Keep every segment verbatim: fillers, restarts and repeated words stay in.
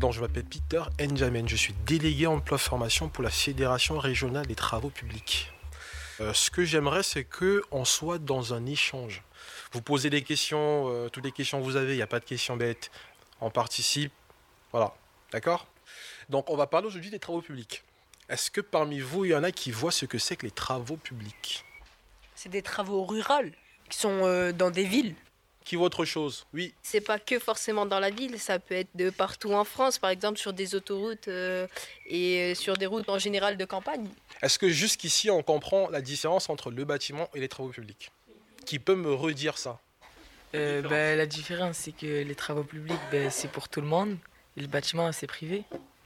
Donc, je m'appelle Peter N'Djamène, je suis délégué emploi formation pour la Fédération régionale des travaux publics. Euh, ce que j'aimerais, c'est qu'on soit dans un échange. Vous posez des questions, euh, toutes les questions que vous avez, il n'y a pas de questions bêtes. On participe, voilà, d'accord? Donc, on va parler aujourd'hui des travaux publics. Est-ce que parmi vous, il y en a qui voient ce que c'est que les travaux publics? C'est des travaux ruraux qui sont euh, dans des villes. Qui voit autre chose? Oui. C'est pas que forcément dans la ville, ça peut être de partout en France, par exemple sur des autoroutes euh, et sur des routes en général de campagne. Est-ce que jusqu'ici, on comprend la différence entre le bâtiment et les travaux publics? Qui peut me redire ça? euh, bah, La différence, c'est que les travaux publics, bah, c'est pour tout le monde, et le bâtiment, c'est privé.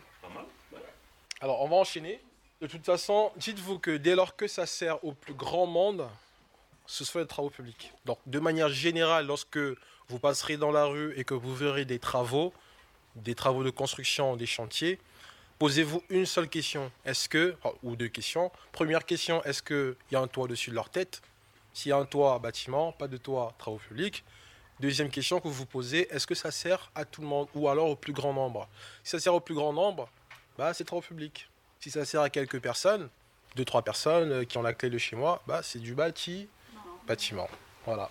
Alors, on va enchaîner. De toute façon, dites-vous que dès lors que ça sert au plus grand monde, ce soit les travaux publics. Donc, de manière générale, lorsque vous passerez dans la rue et que vous verrez des travaux, des travaux de construction, des chantiers, posez-vous une seule question. Est-ce que, ou deux questions. Première question, est-ce qu'il y a un toit au-dessus de leur tête? S'il y a un toit, bâtiment, pas de toit, travaux publics. Deuxième question que vous vous posez, est-ce que ça sert à tout le monde ou alors au plus grand nombre? Si ça sert au plus grand nombre, bah, c'est travaux publics. Si ça sert à quelques personnes, deux, trois personnes qui ont la clé de chez moi, bah, c'est du bâti. Bâtiment, voilà.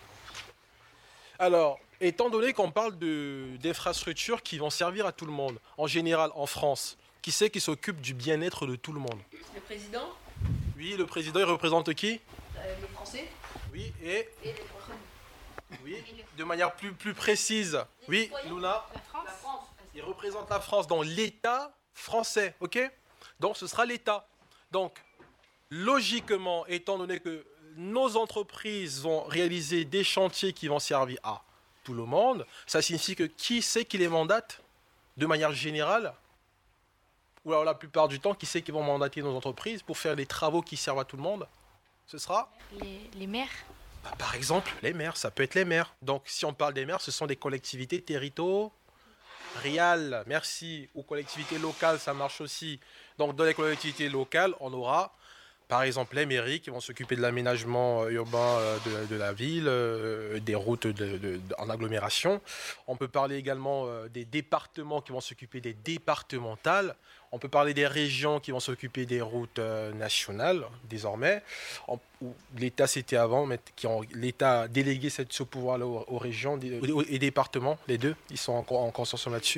Alors, étant donné qu'on parle de, d'infrastructures qui vont servir à tout le monde, en général en France, qui c'est qui s'occupe du bien-être de tout le monde? Le président? Oui, le président, il représente qui? euh, Les Français? Oui, et? Et les personnes? Oui, de manière plus, plus précise. Oui, Luna? La France? La France. Il représente la France dans l'État français, ok? Donc, ce sera l'État. Donc, logiquement, étant donné que nos entreprises vont réaliser des chantiers qui vont servir à tout le monde, ça signifie que qui c'est qui les mandate de manière générale? Ou alors la plupart du temps, qui c'est qui vont mandater nos entreprises pour faire des travaux qui servent à tout le monde? Ce sera Les, les maires. bah, par exemple les maires, ça peut être les maires. Donc si on parle des maires, ce sont des collectivités territoriales, merci, ou collectivités locales, ça marche aussi. Donc dans les collectivités locales, on aura par exemple les mairies qui vont s'occuper de l'aménagement urbain de, de la ville, euh, des routes de, de, de, en agglomération. On peut parler également euh, des départements qui vont s'occuper des départementales. On peut parler des régions qui vont s'occuper des routes euh, nationales désormais. En, L'État c'était avant, mais qui ont, l'État a délégué cette, ce pouvoir-là aux, aux régions aux, et départements, les deux, ils sont en, en consortium là-dessus.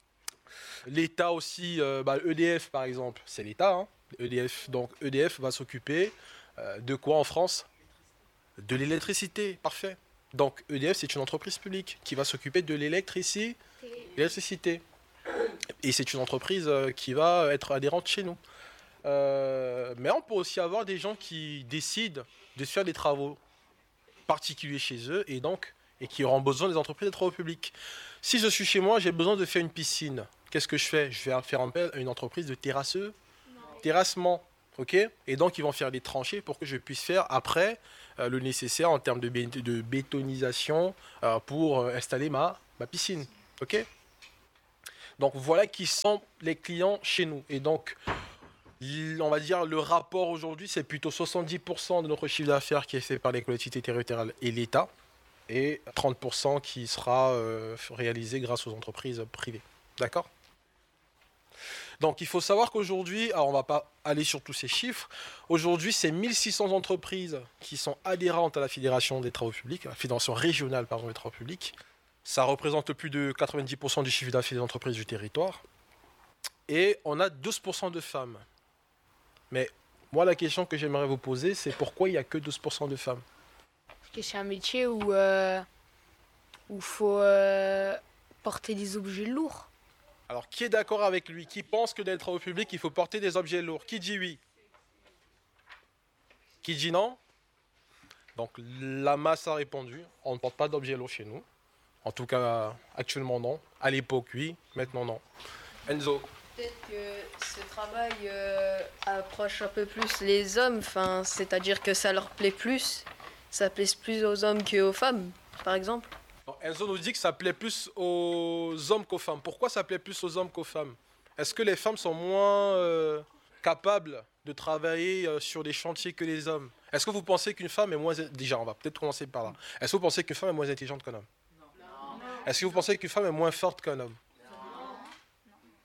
L'État aussi, euh, bah, E D F par exemple, c'est l'État, hein. E D F, donc E D F va s'occuper euh, de quoi en France? De l'électricité, parfait. Donc E D F c'est une entreprise publique qui va s'occuper de l'électricité. l'électricité. Et c'est une entreprise euh, qui va être adhérente chez nous. Euh, mais on peut aussi avoir des gens qui décident de faire des travaux particuliers chez eux et donc et qui auront besoin des entreprises de travaux publics. Si je suis chez moi, j'ai besoin de faire une piscine. Qu'est-ce que je fais? Je vais faire appel à une entreprise de terrasseux. Terrassement, ok? Et donc ils vont faire des tranchées pour que je puisse faire après euh, le nécessaire en termes de, bé de bétonisation euh, pour euh, installer ma, ma piscine, ok? Donc voilà qui sont les clients chez nous. Et donc, on va dire le rapport aujourd'hui, c'est plutôt soixante-dix pour cent de notre chiffre d'affaires qui est fait par les collectivités territoriales et l'État, et trente pour cent qui sera euh, réalisé grâce aux entreprises privées. D'accord? Donc il faut savoir qu'aujourd'hui, alors on ne va pas aller sur tous ces chiffres, aujourd'hui c'est mille six cents entreprises qui sont adhérentes à la Fédération des travaux publics, à la Fédération régionale pardon, des travaux publics. Ça représente plus de quatre-vingt-dix pour cent du chiffre d'affaires des entreprises du territoire. Et on a douze pour cent de femmes. Mais moi la question que j'aimerais vous poser, c'est pourquoi il n'y a que douze pour cent de femmes? Parce que c'est un métier où il où faut euh, porter des objets lourds. Alors, qui est d'accord avec lui? Qui pense que dans les travaux publics, il faut porter des objets lourds? Qui dit oui? Qui dit non? Donc, la masse a répondu. On ne porte pas d'objets lourds chez nous. En tout cas, actuellement, non. À l'époque, oui. Maintenant, non. Enzo? Peut-être que ce travail euh, approche un peu plus les hommes. Enfin, c'est-à-dire que ça leur plaît plus. Ça plaît plus aux hommes qu'aux femmes, par exemple. Enzo nous dit que ça plaît plus aux hommes qu'aux femmes. Pourquoi ça plaît plus aux hommes qu'aux femmes? Est-ce que les femmes sont moins euh, capables de travailler euh, sur des chantiers que les hommes? Est-ce que vous pensez qu'une femme est moins... Déjà, on va peut-être commencer par là. Est-ce que vous pensez qu'une femme est moins intelligente qu'un homme? Non. Est-ce que vous pensez qu'une femme est moins forte qu'un homme? Non.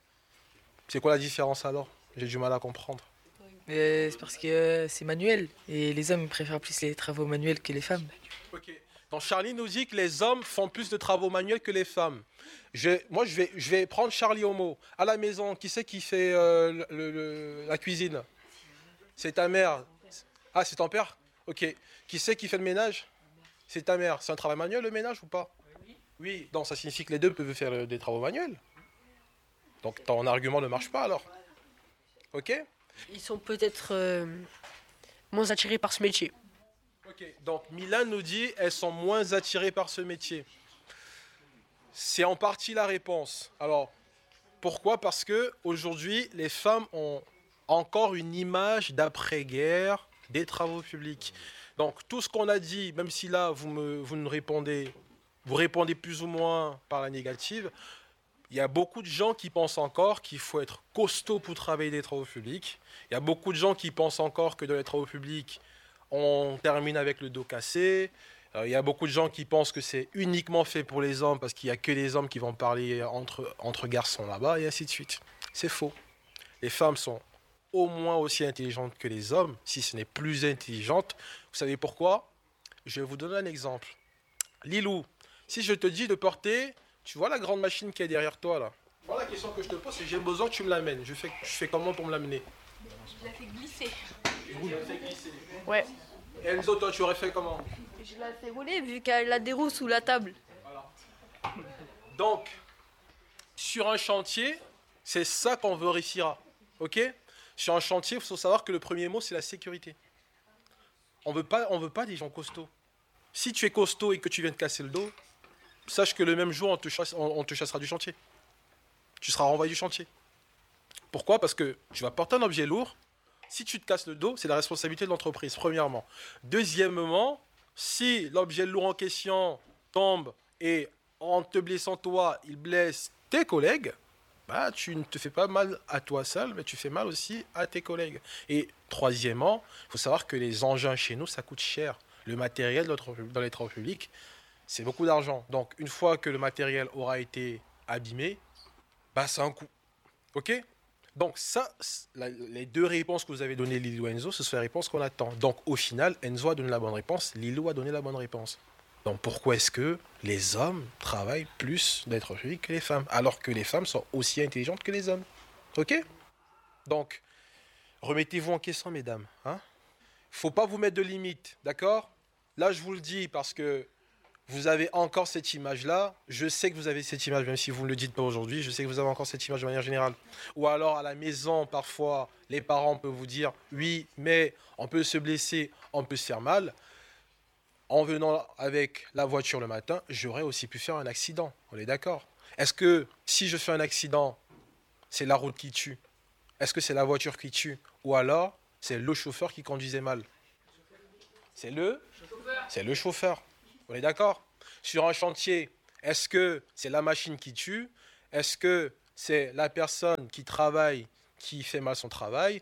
C'est quoi la différence alors? J'ai du mal à comprendre. Mais c'est parce que euh, c'est manuel. Et les hommes ils préfèrent plus les travaux manuels que les femmes. Ok. Donc Charlie nous dit que les hommes font plus de travaux manuels que les femmes. Je, moi, je vais, je vais prendre Charlie au mot. À la maison, qui c'est qui fait euh, le- le- la cuisine? C'est ta mère. Ah, c'est ton père? Ok. Qui c'est qui fait le ménage? C'est ta mère. C'est un travail manuel, le ménage, ou pas? Oui. Donc ça signifie que les deux peuvent faire euh, des travaux manuels. Donc ton argument ne marche pas alors. Ok? Ils sont peut-être euh, moins attirés par ce métier. Ok, donc Milan nous dit elles sont moins attirées par ce métier. C'est en partie la réponse. Alors, pourquoi? Parce que aujourd'hui, les femmes ont encore une image d'après-guerre des travaux publics. Donc, tout ce qu'on a dit, même si là, vous, me, vous nous répondez, vous répondez plus ou moins par la négative, il y a beaucoup de gens qui pensent encore qu'il faut être costaud pour travailler des travaux publics. Il y a beaucoup de gens qui pensent encore que dans les travaux publics, on termine avec le dos cassé. Euh, il y a beaucoup de gens qui pensent que c'est uniquement fait pour les hommes parce qu'il n'y a que les hommes qui vont parler entre, entre garçons là-bas, et ainsi de suite. C'est faux. Les femmes sont au moins aussi intelligentes que les hommes, si ce n'est plus intelligentes. Vous savez pourquoi? Je vais vous donner un exemple. Lilou, si je te dis de porter, tu vois la grande machine qui est derrière toi là? Voilà la question que je te pose, c'est j'ai besoin que tu me l'amènes. Je fais, je fais comment pour me l'amener? Je l'ai fait glisser. Je la fais glisser. Ouais. Et Enzo, toi, tu aurais fait comment? Je la fais rouler vu qu'elle a des roues sous la table. Donc, sur un chantier, c'est ça qu'on vérifiera. Ok? Sur un chantier, il faut savoir que le premier mot, c'est la sécurité. On veut pas, on veut pas des gens costauds. Si tu es costaud et que tu viens de casser le dos, sache que le même jour, on te, chasse, on, on te chassera du chantier. Tu seras renvoyé du chantier. Pourquoi? Parce que tu vas porter un objet lourd. Si tu te casses le dos, c'est la responsabilité de l'entreprise, premièrement. Deuxièmement, si l'objet lourd en question tombe et en te blessant toi, il blesse tes collègues, bah, tu ne te fais pas mal à toi seul, mais tu fais mal aussi à tes collègues. Et troisièmement, il faut savoir que les engins chez nous, ça coûte cher. Le matériel dans les travaux publics, c'est beaucoup d'argent. Donc, une fois que le matériel aura été abîmé, bah, c'est un coût. OK? Donc, ça, la, les deux réponses que vous avez données, Lilou et Enzo, ce sont les réponses qu'on attend. Donc, au final, Enzo a donné la bonne réponse, Lilou a donné la bonne réponse. Donc, pourquoi est-ce que les hommes travaillent plus dans les travaux publics que les femmes, alors que les femmes sont aussi intelligentes que les hommes? OK? Donc, remettez-vous en question, mesdames. Hein? Faut pas vous mettre de limites, d'accord? Là, je vous le dis parce que vous avez encore cette image-là. Je sais que vous avez cette image, même si vous ne le dites pas aujourd'hui. Je sais que vous avez encore cette image de manière générale. Ou alors, à la maison, parfois, les parents peuvent vous dire « Oui, mais on peut se blesser, on peut se faire mal. » En venant avec la voiture le matin, j'aurais aussi pu faire un accident. On est d'accord? Est-ce que si je fais un accident, c'est la route qui tue? Est-ce que c'est la voiture qui tue? Ou alors, c'est le chauffeur qui conduisait mal? C'est le C'est le chauffeur. On est d'accord? Sur un chantier, est-ce que c'est la machine qui tue? Est-ce que c'est la personne qui travaille qui fait mal son travail?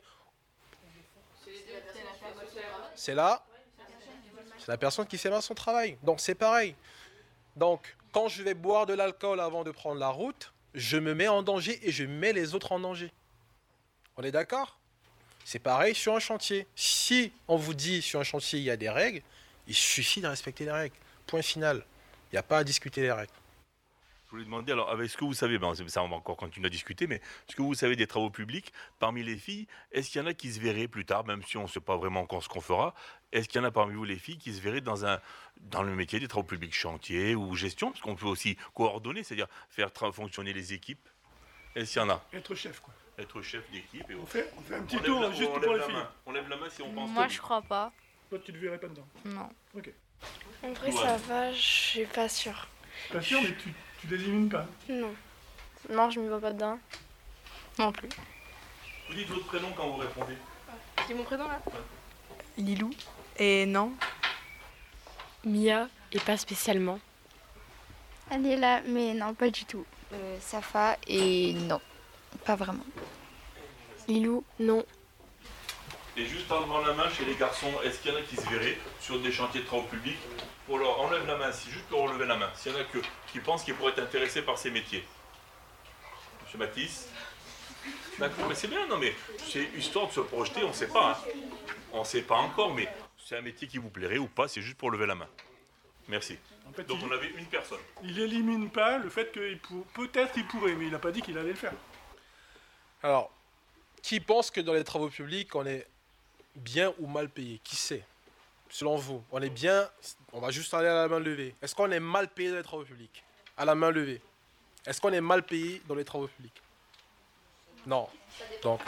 C'est là C'est la personne qui fait mal son travail. Donc c'est pareil. Donc quand je vais boire de l'alcool avant de prendre la route, je me mets en danger et je mets les autres en danger. On est d'accord? C'est pareil sur un chantier. Si on vous dit sur un chantier il y a des règles, il suffit de respecter les règles. Point final. Il n'y a pas à discuter les règles. Je voulais demander, alors, avec ce que vous savez, ben, ça on va encore continuer à discuter, mais ce que vous savez des travaux publics, parmi les filles, est-ce qu'il y en a qui se verraient plus tard, même si on ne sait pas vraiment encore ce qu'on fera, est-ce qu'il y en a parmi vous, les filles, qui se verraient dans, un, dans le métier des travaux publics, chantier ou gestion, parce qu'on peut aussi coordonner, c'est-à-dire faire tra- fonctionner les équipes? Est-ce qu'il y en a? Être chef, quoi. Être chef d'équipe. Et On fait, on fait un petit on tour lève la- juste on pour lève les la filles. main. On lève la main si on pense Moi, que- je crois pas. Toi, tu ne te verrais pas dedans. Non. Ok. En vrai, Ouais. ça va, je suis pas sûre. Pas sûr, mais tu, tu désignes pas. Non. Non, je me vois pas dedans. Non plus. Vous dites votre prénom quand vous répondez. C'est mon prénom là? Lilou. Et non. Mia, et pas spécialement. Elle est là, mais non, pas du tout. Euh, Safa, et non, pas vraiment. Lilou, non. Et juste en levant la main chez les garçons, est-ce qu'il y en a qui se verraient sur des chantiers de travaux publics? Pour leur enlève la main, si juste pour relever la main. S'il y en a que, qui pensent qu'ils pourraient être intéressés par ces métiers. Monsieur Matisse. D'accord, mais c'est bien, non mais c'est histoire de se projeter, on ne sait pas. Hein. On ne sait pas encore, mais c'est un métier qui vous plairait ou pas, c'est juste pour lever la main. Merci. En fait, Donc il, on avait une personne. il élimine pas le fait qu'il pour... peut-être il pourrait, mais il n'a pas dit qu'il allait le faire. Alors, qui pense que dans les travaux publics, on est bien ou mal payé? Qui sait? Selon vous, on est bien, on va juste aller à la main levée. Est-ce qu'on est mal payé dans les travaux publics? À la main levée. Est-ce qu'on est mal payé dans les travaux publics? Non. Donc.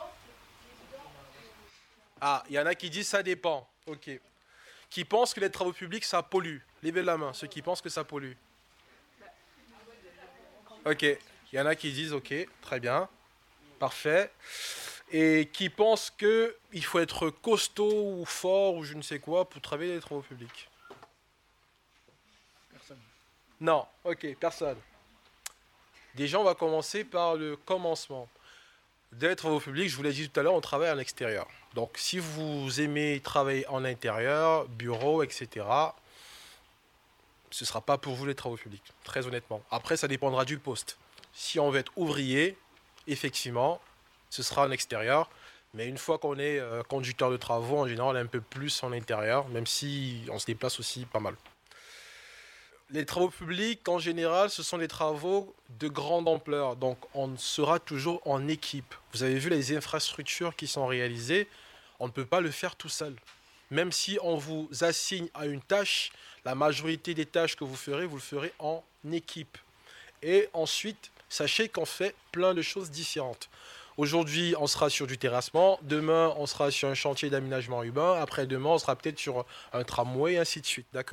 Ah, il y en a qui disent ça dépend. Ok. Qui pensent que les travaux publics, ça pollue? Levez la main, ceux qui pensent que ça pollue. Ok. Il y en a qui disent ok, très bien. Parfait. Et qui pensent qu'il faut être costaud ou fort ou je ne sais quoi pour travailler dans les travaux publics? Personne. Non, ok, personne. Déjà, on va commencer par le commencement. Dans les travaux publics, je vous l'ai dit tout à l'heure, on travaille à l'extérieur. Donc, si vous aimez travailler en intérieur, bureau, et cetera, ce ne sera pas pour vous les travaux publics, très honnêtement. Après, ça dépendra du poste. Si on veut être ouvrier, effectivement, ce sera en extérieur. Mais une fois qu'on est euh, conducteur de travaux, en général, on est un peu plus en intérieur, même si on se déplace aussi pas mal. Les travaux publics, en général, ce sont des travaux de grande ampleur. Donc, on sera toujours en équipe. Vous avez vu les infrastructures qui sont réalisées. On ne peut pas le faire tout seul. Même si on vous assigne à une tâche, la majorité des tâches que vous ferez, vous le ferez en équipe. Et ensuite, sachez qu'on fait plein de choses différentes. Aujourd'hui, on sera sur du terrassement. Demain, on sera sur un chantier d'aménagement urbain. Après-demain, on sera peut-être sur un tramway, et ainsi de suite. D'accord ?